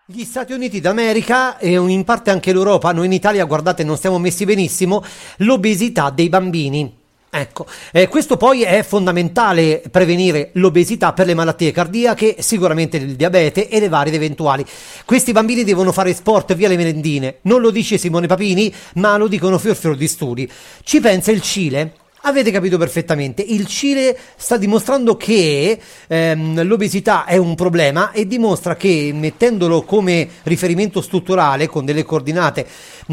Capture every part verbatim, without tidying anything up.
Gli Stati Uniti d'America e in parte anche l'Europa, noi in Italia, guardate, non stiamo messi benissimo, l'obesità dei bambini. Ecco, eh, questo poi è fondamentale, prevenire l'obesità per le malattie cardiache, sicuramente il diabete e le varie ed eventuali. Questi bambini devono fare sport via le merendine, non lo dice Simone Papini, ma lo dicono fior fior di studi. Ci pensa il Cile. Avete capito perfettamente, il Cile sta dimostrando che ehm, l'obesità è un problema e dimostra che mettendolo come riferimento strutturale con delle coordinate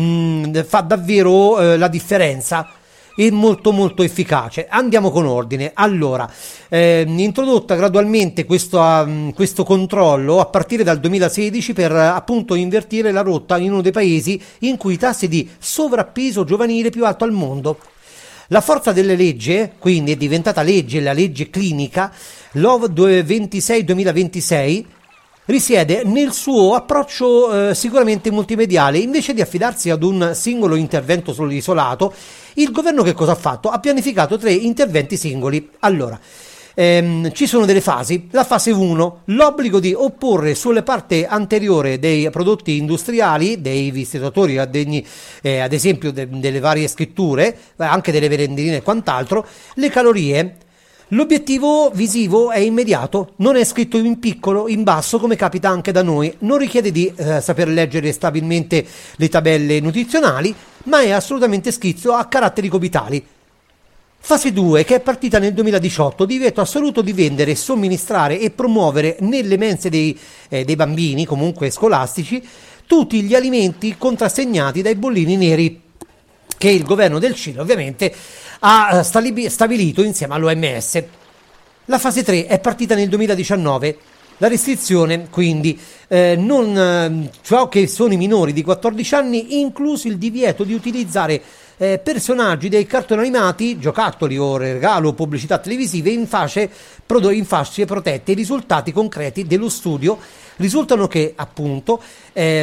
mh, fa davvero eh, la differenza. È molto molto efficace. Andiamo con ordine. Allora, ehm, introdotta gradualmente questo, um, questo controllo a partire dal duemilasedici per appunto invertire la rotta in uno dei paesi in cui i tassi di sovrappeso giovanile più alto al mondo. La forza delle leggi, quindi è diventata legge, la legge clinica, L O V ventisei duemilaventisei, risiede nel suo approccio eh, sicuramente multimediale. Invece di affidarsi ad un singolo intervento solo isolato, il governo che cosa ha fatto? Ha pianificato tre interventi singoli. Allora, ehm, ci sono delle fasi. La fase uno, l'obbligo di opporre sulle parti anteriore dei prodotti industriali, dei visitatori, ad, eh, ad esempio de- delle varie scritture, anche delle merendine e quant'altro, le calorie. L'obiettivo visivo è immediato, non è scritto in piccolo, in basso, come capita anche da noi, non richiede di eh, saper leggere stabilmente le tabelle nutrizionali, ma è assolutamente scritto a caratteri cubitali. Fase due, che è partita nel duemiladiciotto, divieto assoluto di vendere, somministrare e promuovere nelle mense dei, eh, dei bambini, comunque scolastici, tutti gli alimenti contrassegnati dai bollini neri, che il governo del Cile ovviamente ha stabilito insieme all'O M S. La fase tre è partita nel duemiladiciannove. La restrizione, quindi, eh, non eh, ciò che sono i minori di quattordici anni, incluso il divieto di utilizzare eh, personaggi dei cartoni animati, giocattoli o regalo o pubblicità televisive in fasce, prodo- in fasce protette. I risultati concreti dello studio risultano che, appunto, eh,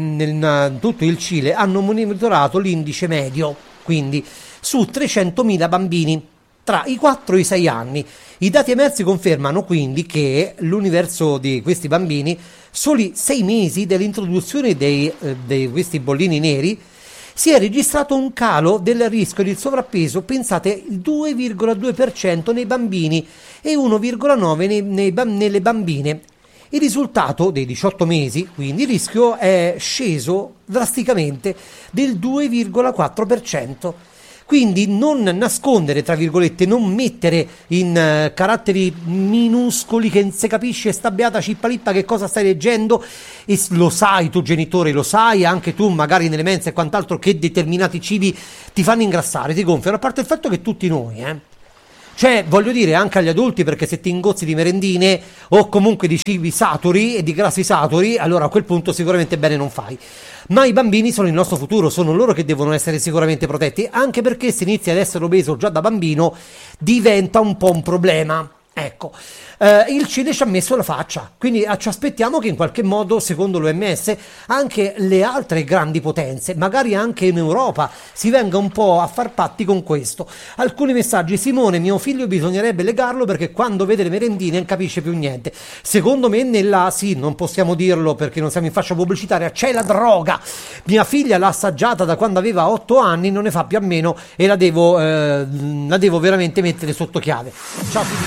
nel tutto il Cile hanno monitorato l'indice medio, quindi su trecentomila bambini tra i quattro e i sei anni. I dati emersi confermano quindi che l'universo di questi bambini, soli sei mesi dall'introduzione dei, eh, di questi bollini neri, si è registrato un calo del rischio di sovrappeso, pensate, il due virgola due per cento nei bambini e uno virgola nove per cento nei, nei, nelle bambine. Il risultato dei diciotto mesi, quindi il rischio è sceso drasticamente del due virgola quattro per cento. Quindi non nascondere, tra virgolette, non mettere in uh, caratteri minuscoli che non si capisce sta beata cippalippa che cosa stai leggendo, e lo sai tu genitore, lo sai anche tu magari nelle mense e quant'altro che determinati cibi ti fanno ingrassare, ti gonfiano, a parte il fatto che tutti noi, eh. Cioè, voglio dire, anche agli adulti, perché se ti ingozzi di merendine o comunque di cibi saturi e di grassi saturi, allora a quel punto sicuramente bene non fai. Ma i bambini sono il nostro futuro, sono loro che devono essere sicuramente protetti, anche perché se inizi ad essere obeso già da bambino diventa un po' un problema. Ecco, eh, il Cile ci ha messo la faccia, quindi eh, ci aspettiamo che in qualche modo, secondo l'O M S, anche le altre grandi potenze, magari anche in Europa, si venga un po' a far patti con questo. Alcuni messaggi: Simone, mio figlio bisognerebbe legarlo perché quando vede le merendine non capisce più niente. Secondo me nella, sì, non possiamo dirlo perché non siamo in fascia pubblicitaria, c'è la droga. Mia figlia l'ha assaggiata da quando aveva otto anni, non ne fa più a meno e la devo, eh, la devo veramente mettere sotto chiave. Ciao.